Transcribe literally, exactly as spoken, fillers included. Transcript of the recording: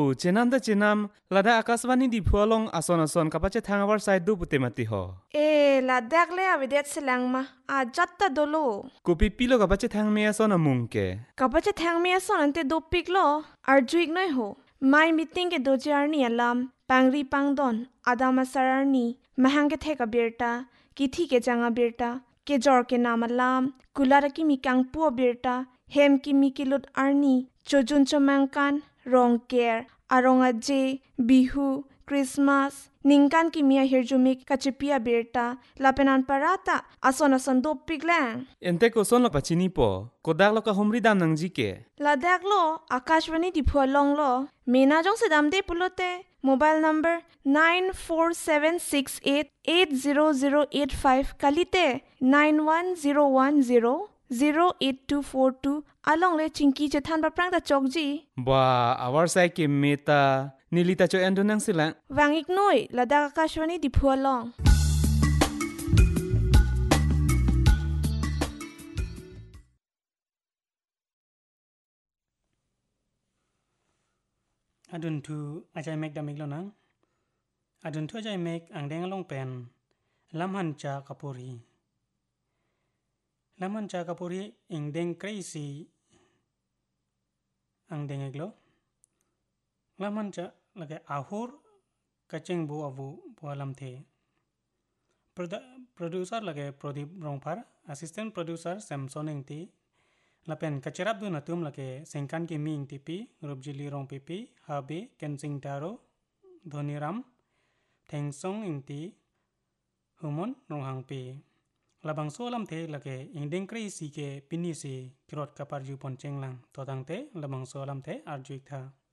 เจนัมตะเจนัมลาดาอากาศวานีดิพัวลงอาซอนอาซอนกับปะเจทางอวาร์ไซดูปุเตมาติหอเอลาแดกเลยอวิเดตสลังมาอาจัตตะโดโลกูปิปิโลกับปะเจทางเมียซอนมุงเกกับปะเจทางเมียซอนอันเตโดปิกโลอาร์จุอีกน้อยโหไม่มีติงเกโดจาร์นีอลามปังรีปังดอนอาดามาสาร์นีมหังเกเทกเบียร์ตากิธีเกจังเบียร์ตาเกจอร์เกนามาลามกุลาระกิมีกังปัวเบียร์ตาเฮมกิมีกิลุดอาร์นีโจจุนจมังกันรองเกร์อารองอเจบิฮูคริสต์มาสนิงกันกิมีอาฮิร์จูมิกกัจปิอาเบียร์ตาลาเปนันปาราตาอาซอนอาซอนโดปิกแลงเอ็นเตโกซอนลกปะชินีปอโกดักลกะฮุมริดามนังจิเกลาแดกโลอากาศวานีดิพัวลงโลเมนาจงสดามเดปุโลเตMobile number nine four seven six eight eight zero zero eight five kalite nine one zero one zero zero eight two four two along le chinki che than ba prang ta chokji ba our sai ke meta nilita cho endo nang sila wangik noi lada akashwani di phualong adun tu ajai mek damik lo nang adun tu ajai mek ang deng long pen lamhan cha kapuri lamhan cha kapuri ing deng crazy ang deng eglo lamhan cha lage ahur kacheng bu avu bolam the producer lage pradip rongpar assistant producer samson ingti lapen kacherap du natum lage sengkan ki ming tipi rubjili rong pipi habe kensing taro dhoniram thengsong ingti humon ronghang pi labang solam the lage ingdeng krei si ke pini si kirot kapar ju poncheng lang todang te labang solam the arjuik tha